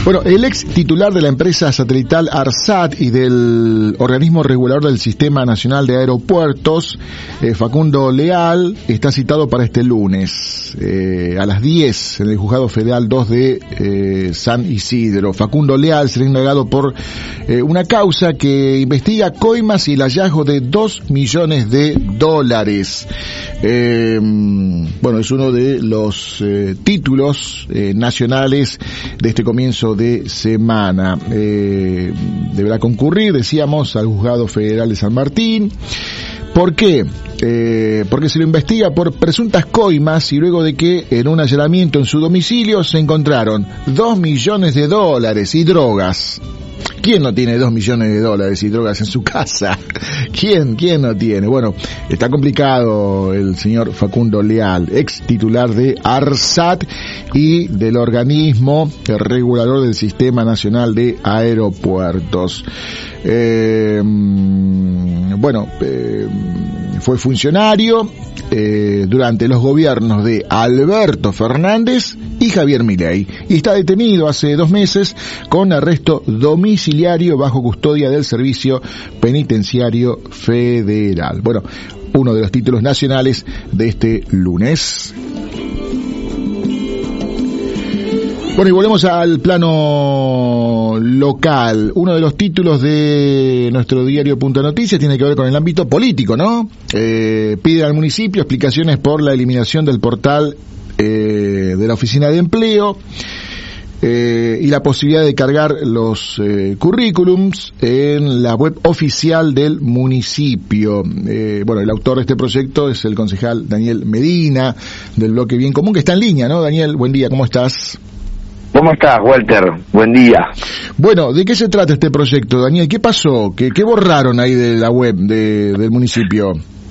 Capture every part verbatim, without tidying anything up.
Bueno, el ex titular de la empresa satelital ARSAT y del organismo regulador del Sistema Nacional de Aeropuertos, eh, Facundo Leal, está citado para este lunes eh, a las diez en el Juzgado Federal dos de eh, San Isidro. Facundo Leal será indagado por eh, una causa que investiga coimas y el hallazgo de dos millones de dólares. Eh, bueno, es uno de los eh, títulos eh, nacionales de este comienzo de semana. Eh, deberá concurrir, decíamos, al Juzgado Federal de San Martín. ¿Por qué? Eh, porque se lo investiga por presuntas coimas y luego de que en un allanamiento en su domicilio se encontraron dos millones de dólares y drogas. ¿Quién no tiene dos millones de dólares y drogas en su casa? ¿Quién? ¿Quién no tiene? Bueno, está complicado el señor Facundo Leal, ex titular de ARSAT y del organismo regulador del Sistema Nacional de Aeropuertos. Eh, bueno, eh, fue funcionario eh, durante los gobiernos de Alberto Fernández y Javier Milei y está detenido hace dos meses con arresto domiciliario bajo custodia del Servicio Penitenciario Federal. Bueno, uno de los títulos nacionales de este lunes. Bueno, y volvemos al plano local. Uno de los títulos de nuestro diario Punto Noticias tiene que ver con el ámbito político, ¿no? Eh, piden al municipio explicaciones por la eliminación del portal eh, de la Oficina de Empleo eh, y la posibilidad de cargar los eh, currículums en la web oficial del municipio. Eh, bueno, el autor de este proyecto es el concejal Daniel Medina, del bloque Bien Común, que está en línea, ¿no? Daniel, buen día, ¿cómo estás? ¿Cómo estás, Walter? Buen día. Bueno, ¿de qué se trata este proyecto, Daniel? ¿Qué pasó? ¿Qué, qué borraron ahí de la web de, del municipio?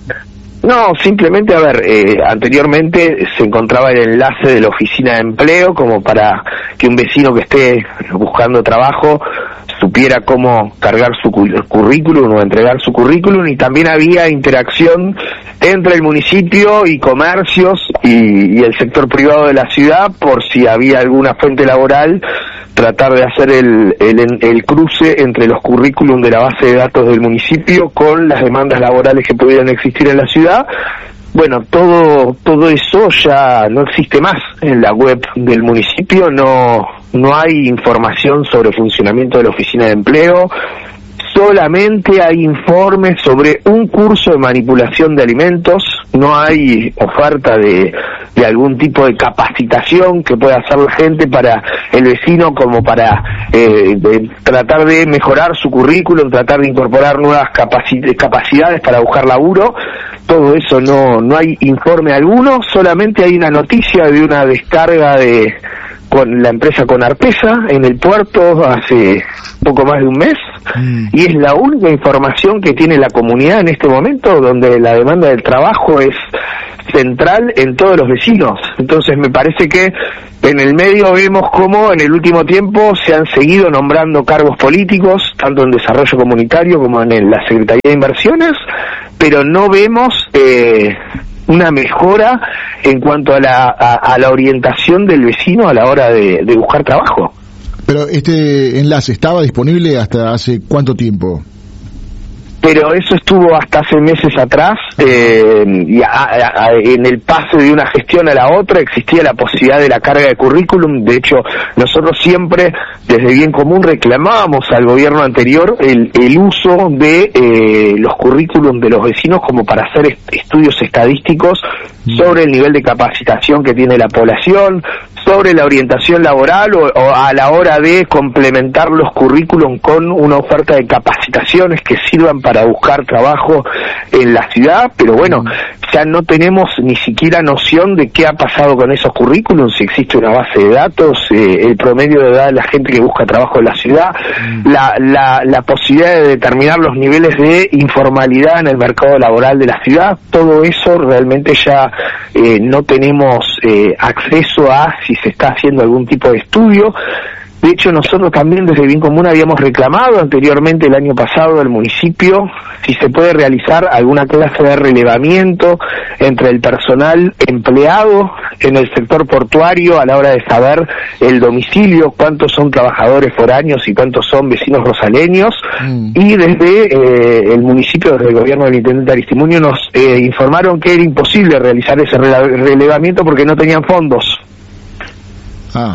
No, simplemente, a ver, eh, anteriormente se encontraba el enlace de la Oficina de Empleo como para que un vecino que esté buscando trabajo supiera cómo cargar su currículum o entregar su currículum, y también había interacción entre el municipio y comercios y, y el sector privado de la ciudad por si había alguna fuente laboral, tratar de hacer el, el, el cruce entre los currículum de la base de datos del municipio con las demandas laborales que pudieran existir en la ciudad. Bueno, todo todo eso ya no existe más en la web del municipio, no no hay información sobre el funcionamiento de la Oficina de Empleo, solamente hay informes sobre un curso de manipulación de alimentos, no hay oferta de, de algún tipo de capacitación que pueda hacer la gente para el vecino como para eh, de tratar de mejorar su currículum, tratar de incorporar nuevas capaci- capacidades para buscar laburo. Todo eso no no hay informe alguno, solamente hay una noticia de una descarga de con la empresa Conarpesa en el puerto hace poco más de un mes, mm. y es la única información que tiene la comunidad en este momento, donde la demanda del trabajo es central en todos los vecinos. Entonces me parece que en el medio vemos cómo en el último tiempo se han seguido nombrando cargos políticos, tanto en desarrollo comunitario como en la Secretaría de Inversiones, pero no vemos eh, una mejora en cuanto a la, a, a la orientación del vecino a la hora de, de buscar trabajo. Pero este enlace estaba disponible hasta hace ¿cuánto tiempo? Pero eso estuvo hasta hace meses atrás, eh, y a, a, a, en el pase de una gestión a la otra existía la posibilidad de la carga de currículum. De hecho, nosotros siempre, desde Bien Común, reclamábamos al gobierno anterior el, el uso de eh, los currículum de los vecinos como para hacer est- estudios estadísticos sobre el nivel de capacitación que tiene la población, sobre la orientación laboral o, o a la hora de complementar los currículum con una oferta de capacitaciones que sirvan para buscar trabajo en la ciudad. Pero bueno, ya no tenemos ni siquiera noción de qué ha pasado con esos currículums, si existe una base de datos, eh, el promedio de edad de la gente que busca trabajo en la ciudad, la, la, la posibilidad de determinar los niveles de informalidad en el mercado laboral de la ciudad. Todo eso realmente ya eh, no tenemos eh, acceso a si se está haciendo algún tipo de estudio. De hecho, nosotros también desde Bien Común habíamos reclamado anteriormente el año pasado al municipio si se puede realizar alguna clase de relevamiento entre el personal empleado en el sector portuario a la hora de saber el domicilio, cuántos son trabajadores foráneos y cuántos son vecinos rosaleños, mm. y desde eh, el municipio, desde el gobierno del intendente Aristimuño, nos eh, informaron que era imposible realizar ese rele- relevamiento porque no tenían fondos. Ah.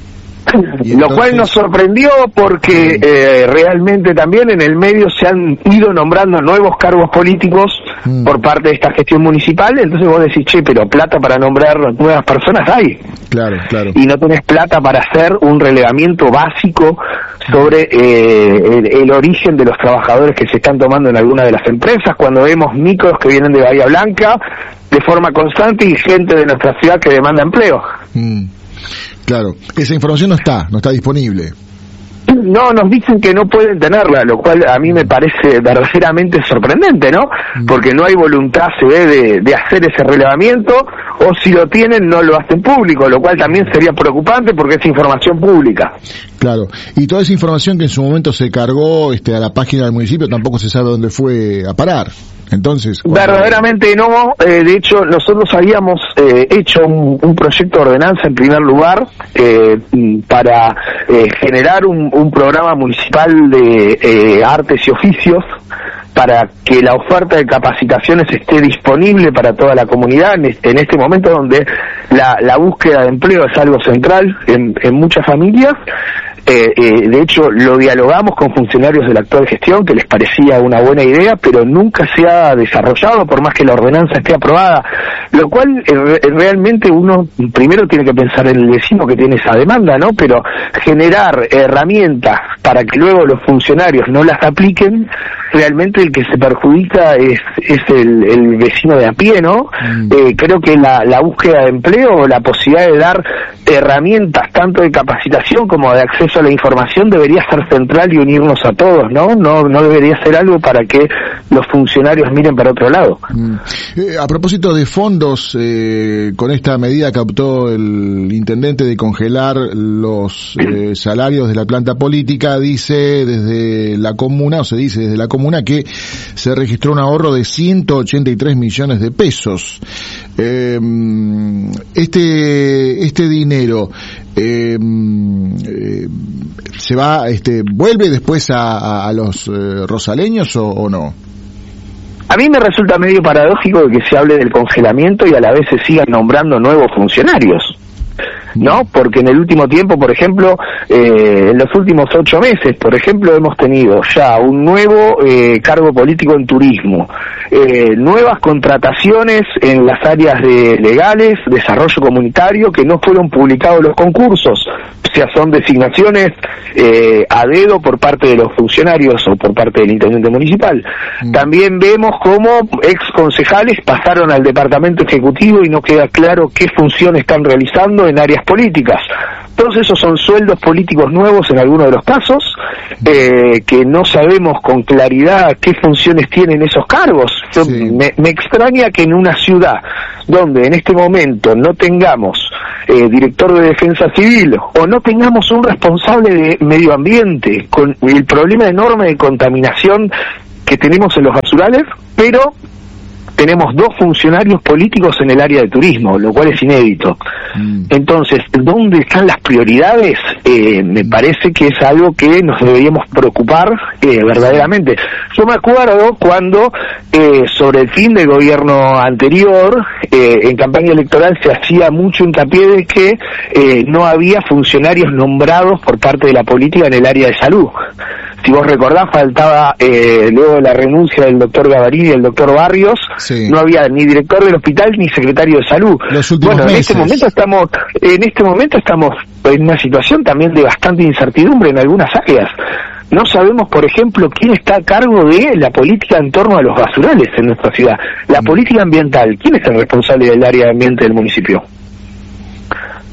Lo cual nos sorprendió porque eh, realmente también en el medio se han ido nombrando nuevos cargos políticos mm. por parte de esta gestión municipal. Entonces vos decís, che, pero plata para nombrar nuevas personas hay. Claro, claro. Y no tenés plata para hacer un relevamiento básico sobre eh, el, el origen de los trabajadores que se están tomando en alguna de las empresas, cuando vemos micros que vienen de Bahía Blanca de forma constante y gente de nuestra ciudad que demanda empleo. Mm. Claro, esa información no está, no está disponible. No, nos dicen que no pueden tenerla, lo cual a mí me parece verdaderamente sorprendente, ¿no? Porque no hay voluntad, se ve, de, de hacer ese relevamiento, o si lo tienen no lo hacen público, lo cual también sería preocupante porque es información pública. Claro, y toda esa información que en su momento se cargó este, a la página del municipio tampoco se sabe dónde fue a parar. Entonces, cuando... verdaderamente no, eh, de hecho nosotros habíamos eh, hecho un, un proyecto de ordenanza en primer lugar eh, para eh, generar un, un programa municipal de eh, artes y oficios para que la oferta de capacitaciones esté disponible para toda la comunidad en este, en este momento donde la, la búsqueda de empleo es algo central en, en muchas familias. Eh, eh, de hecho, lo dialogamos con funcionarios de la actual gestión, que les parecía una buena idea, pero nunca se ha desarrollado, por más que la ordenanza esté aprobada, lo cual eh, realmente uno primero tiene que pensar en el vecino que tiene esa demanda, ¿no? Pero generar herramientas para que luego los funcionarios no las apliquen, realmente el que se perjudica es, es el, el vecino de a pie, ¿no? Mm. Eh, creo que la, la búsqueda de empleo, la posibilidad de dar herramientas tanto de capacitación como de acceso a la información debería ser central y unirnos a todos, ¿no? No, no debería ser algo para que los funcionarios miren para otro lado. Mm. Eh, a propósito de fondos, eh, con esta medida que optó el intendente de congelar los eh, salarios de la planta política, dice desde la comuna, o se dice desde la comuna que se registró un ahorro de ciento ochenta y tres millones de pesos. Eh, este, este dinero, eh, eh, se va, este, vuelve después a, a, a los eh, rosaleños o, o no? A mí me resulta medio paradójico que se hable del congelamiento y a la vez se sigan nombrando nuevos funcionarios, ¿no? Porque en el último tiempo, por ejemplo, eh, en los últimos ocho meses, por ejemplo, hemos tenido ya un nuevo eh, cargo político en turismo, eh, nuevas contrataciones en las áreas de legales, desarrollo comunitario, que no fueron publicados los concursos, o sea, son designaciones eh, a dedo por parte de los funcionarios o por parte del intendente municipal. Mm. También vemos cómo ex concejales pasaron al departamento ejecutivo y no queda claro qué función están realizando en áreas políticas. Todos esos son sueldos políticos nuevos en algunos de los casos, eh, que no sabemos con claridad qué funciones tienen esos cargos. Yo, sí. me, me extraña que en una ciudad donde en este momento no tengamos eh, director de defensa civil o no tengamos un responsable de medio ambiente, con el problema enorme de contaminación que tenemos en los basurales, pero tenemos dos funcionarios políticos en el área de turismo, lo cual es inédito. Mm. Entonces, ¿dónde están las prioridades? Eh, me parece que es algo que nos deberíamos preocupar eh, verdaderamente. Yo me acuerdo cuando, eh, sobre el fin del gobierno anterior, eh, en campaña electoral se hacía mucho hincapié de que eh, no había funcionarios nombrados por parte de la política en el área de salud. Si vos recordás, faltaba, eh, luego de la renuncia del doctor Gavarini y del doctor Barrios, sí. no había ni director del hospital ni secretario de salud. Bueno, en este momento estamos, en este momento estamos en una situación también de bastante incertidumbre en algunas áreas. No sabemos, por ejemplo, quién está a cargo de la política en torno a los basurales en nuestra ciudad. La mm. política ambiental, ¿quién es el responsable del área de ambiente del municipio?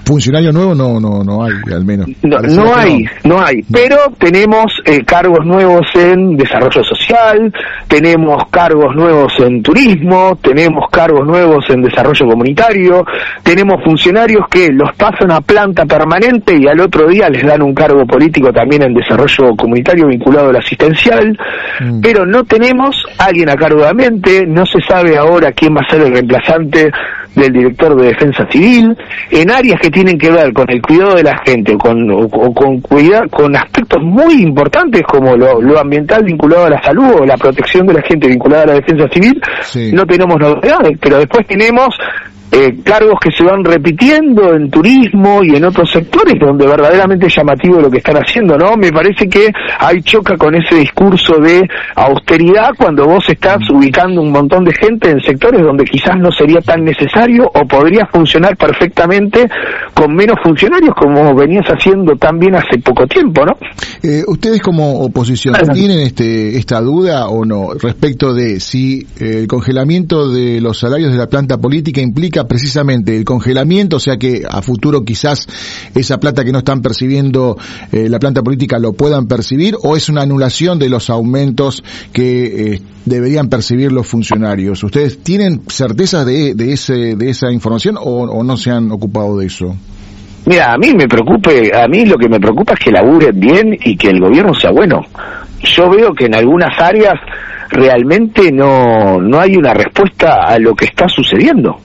funcionario nuevo no no no hay, al menos. No, no hay, no, no hay, pero tenemos eh, cargos nuevos en desarrollo social, tenemos cargos nuevos en turismo, tenemos cargos nuevos en desarrollo comunitario, tenemos funcionarios que los pasan a planta permanente y al otro día les dan un cargo político también en desarrollo comunitario vinculado al asistencial, mm. pero no tenemos alguien a cargo de ambiente, no se sabe ahora quién va a ser el reemplazante del director de Defensa Civil, en áreas que tienen que ver con el cuidado de la gente, o con, o, o con, cuida, con aspectos muy importantes como lo, lo ambiental vinculado a la salud o la protección de la gente vinculada a la Defensa Civil, sí. no tenemos novedades, pero después tenemos Eh, cargos que se van repitiendo en turismo y en otros sectores donde verdaderamente es llamativo lo que están haciendo, ¿no? Me parece que ahí choca con ese discurso de austeridad cuando vos estás ubicando un montón de gente en sectores donde quizás no sería tan necesario o podría funcionar perfectamente con menos funcionarios como venías haciendo tan bien hace poco tiempo, ¿no? Eh, ustedes como oposición, ¿tienen este esta duda o no respecto de si eh, el congelamiento de los salarios de la planta política implica precisamente el congelamiento, o sea que a futuro quizás esa plata que no están percibiendo eh, la planta política lo puedan percibir, o es una anulación de los aumentos que eh, deberían percibir los funcionarios? ¿Ustedes tienen certeza de, de ese de esa información o, o no se han ocupado de eso? Mira, a mí me preocupe, a mí lo que me preocupa es que laburen bien y que el gobierno sea bueno. Yo veo que en algunas áreas realmente no no hay una respuesta a lo que está sucediendo.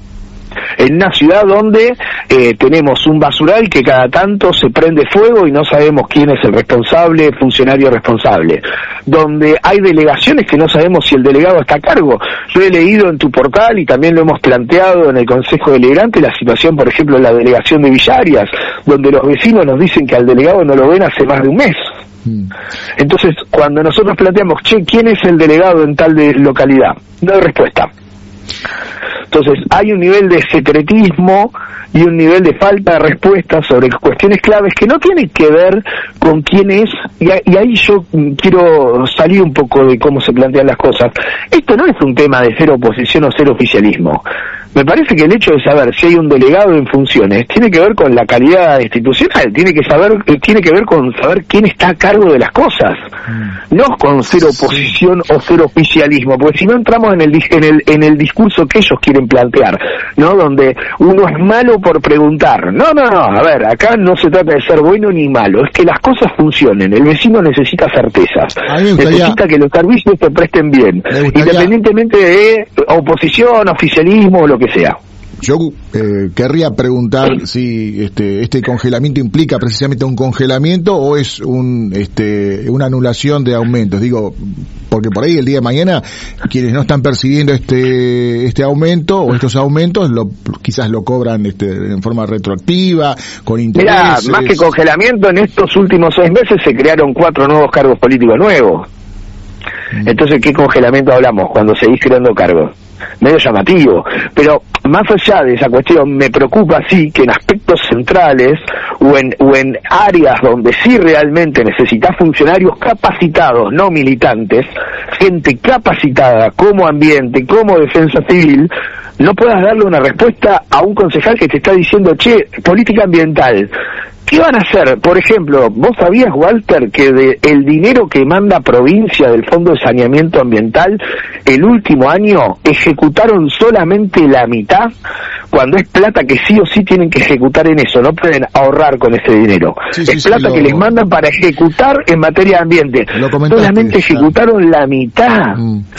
En una ciudad donde eh, tenemos un basural que cada tanto se prende fuego y no sabemos quién es el responsable, funcionario responsable, donde hay delegaciones que no sabemos si el delegado está a cargo. Yo he leído en tu portal y también lo hemos planteado en el Consejo Deliberante la situación, por ejemplo, en la delegación de Villa Arias, donde los vecinos nos dicen que al delegado no lo ven hace más de un mes. Entonces, cuando nosotros planteamos, che, ¿quién es el delegado en tal de localidad? No hay respuesta. Entonces hay un nivel de secretismo y un nivel de falta de respuesta sobre cuestiones claves que no tienen que ver con quién es, y, y ahí yo quiero salir un poco de cómo se plantean las cosas. Esto no es un tema de ser oposición o ser oficialismo. Me parece que el hecho de saber si hay un delegado en funciones tiene que ver con la calidad institucional, tiene que saber, tiene que ver con saber quién está a cargo de las cosas, mm. no con ser oposición sí. o ser oficialismo, porque si no entramos en el, en el en el discurso que ellos quieren plantear, ¿no? Donde uno es malo por preguntar. No, no, no, a ver, acá no se trata de ser bueno ni malo, es que las cosas funcionen, el vecino necesita certezas, necesita que los servicios se presten bien, independientemente de oposición, oficialismo o lo que sea. Yo eh, querría preguntar si este este congelamiento implica precisamente un congelamiento o es un este una anulación de aumentos. Digo, porque por ahí el día de mañana quienes no están percibiendo este este aumento o estos aumentos lo quizás lo cobran este en forma retroactiva, con intereses. Mirá, más que congelamiento, en estos últimos seis meses se crearon cuatro nuevos cargos políticos nuevos. Entonces, ¿qué congelamiento hablamos cuando seguís creando cargos? Medio llamativo, pero más allá de esa cuestión me preocupa sí que en aspectos centrales o en, o en áreas donde sí realmente necesitas funcionarios capacitados, no militantes, gente capacitada como ambiente, como defensa civil, no puedas darle una respuesta a un concejal que te está diciendo, che, política ambiental, ¿qué van a hacer? Por ejemplo, ¿vos sabías, Walter, que de el dinero que manda provincia del Fondo de Saneamiento Ambiental, el último año ejecutaron solamente la mitad, cuando es plata que sí o sí tienen que ejecutar en eso, no pueden ahorrar con ese dinero? Sí, sí, es plata sí, lo... que les mandan para ejecutar en materia de ambiente. Solamente ejecutaron la mitad. Mm,